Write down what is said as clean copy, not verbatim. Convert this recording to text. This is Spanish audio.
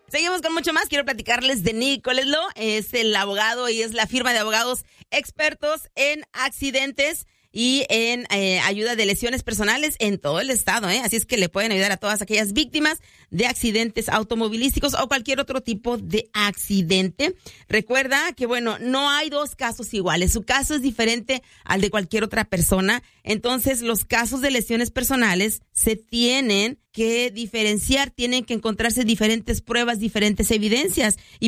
Seguimos con mucho más. Quiero platicarles de Nicholas Law. Es el abogado y es la firma de abogados expertos en accidentes y en ayuda de lesiones personales en todo el estado, Así es que le pueden ayudar a todas aquellas víctimas de accidentes automovilísticos o cualquier otro tipo de accidente. Recuerda que, bueno, no hay dos casos iguales. Su caso es diferente al de cualquier otra persona. Entonces, los casos de lesiones personales se tienen que diferenciar, tienen que encontrarse diferentes pruebas, diferentes evidencias. Y